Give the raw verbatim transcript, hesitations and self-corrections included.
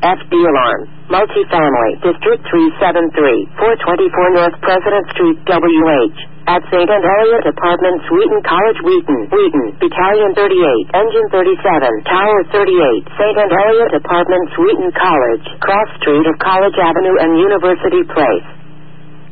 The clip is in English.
F D Alarm. Multifamily. District three seventy-three, four twenty-four North President Street, W H. At Saint and Elliott Apartments, Wheaton College, Wheaton, Wheaton, Battalion thirty-eight, Engine thirty-seven, Tower thirty-eight, Saint and Elliott Apartments, Wheaton College, cross street of College Avenue and University Place.